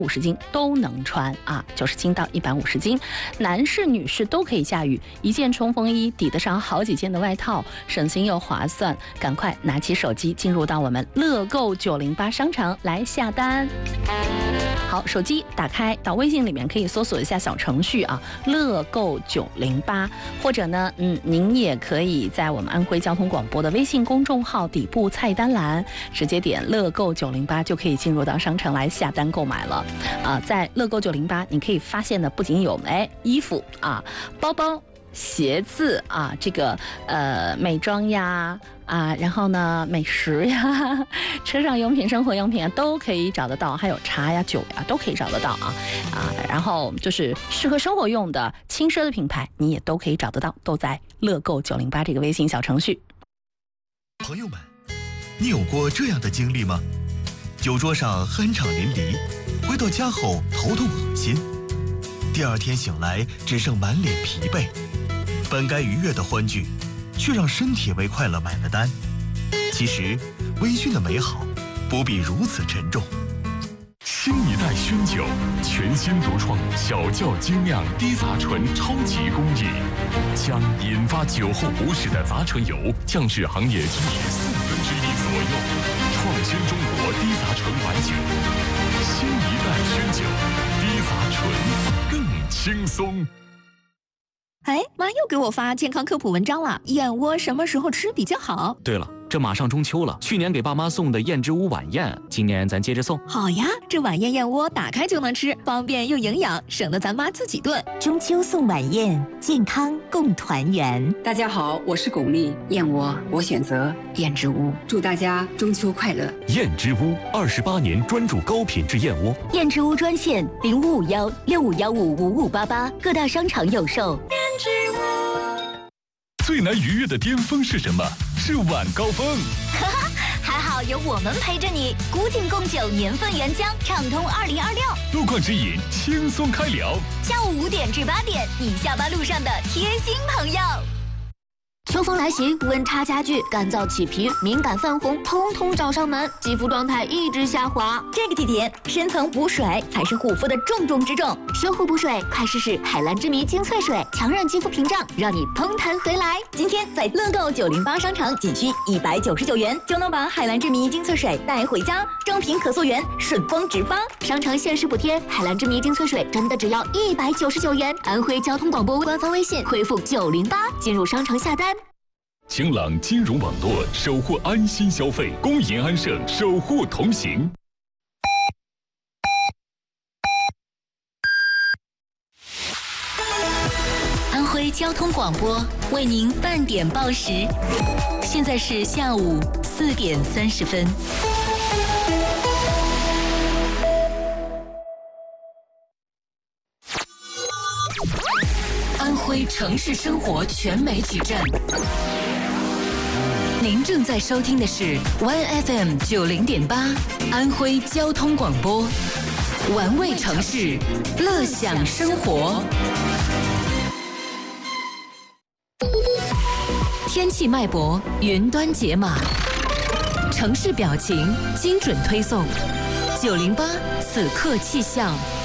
50斤都能穿啊，90斤到150斤，男士女士都可以驾驭。一件冲锋衣抵得上好几件的外套，省心又划算。赶快拿起手机，进入到我们乐购908商场来下单。好，手机打开到微信里面可以搜索一下小程序啊，乐购908，或者呢，您也可以在我们安徽交通广播的微信公众号底部菜单栏直接点乐购908，就可以进入到商城来下单购买了。在乐购908，你可以发现的不仅有衣服啊、包包、鞋子啊，这个美妆呀啊，然后呢美食呀、车上用品、生活用品啊都可以找得到，还有茶呀、酒呀都可以找得到啊。然后就是适合生活用的轻奢的品牌，你也都可以找得到，都在乐购908这个微信小程序。 朋友们，你有过这样的经历吗？酒桌上酣畅淋漓，回到家后头痛恶心，第二天醒来只剩满脸疲惫，本该愉悦的欢聚，却让身体为快乐买了单。其实微醺的美好不必如此沉重。 新一代熏酒，全新独创小窖精酿低杂醇超级工艺，将引发酒后不适的杂醇油降至行业均1/4左右，创新中国低杂醇白酒。新一代熏酒，低杂醇更轻松。 妈又给我发健康科普文章了，燕窝什么时候吃比较好？ 对了，这马上中秋了，去年给爸妈送的燕之屋晚宴，今年咱接着送。 好呀，这晚宴燕窝打开就能吃，方便又营养，省得咱妈自己炖。 中秋送晚宴，健康共团圆。 大家好，我是巩俐，燕窝我选择燕之屋，祝大家中秋快乐。 燕之屋28年专注高品质燕窝。 燕之屋专线0551655588，各大商场有售。燕之屋。 最难逾越的巅峰是什么？是晚高峰。 还好有我们陪着你，古井贡酒年份原浆，畅通2026。 路况指引，轻松开聊。 下午5点至8点，你下班路上的贴心朋友。秋风来袭，温差加剧，干燥起皮、敏感泛红，通通找上门，肌肤状态一直下滑。 这个季节，深层补水才是护肤的重中之重。 修护补水，快试试海蓝之谜精粹水，强韧肌肤屏障，让你嘭弹回来。 今天在乐购908商场，仅需199元就能把海蓝之谜精粹水带回家，正品可溯源，顺丰直发。 商城限时补贴，海蓝之谜精粹水真的只要199元。安徽交通广播官方微信回复908进入商城下单。 晴朗金融网络守护安心消费，公银安盛守护同行。 安徽交通广播为您半点报时，现在是下午4点30分。安徽城市生活全媒体站，您正在收听的是 YFM 90.8安徽交通广播，玩味城市，乐享生活。天气脉搏，云端解码，城市表情，精准推送。908此刻气象。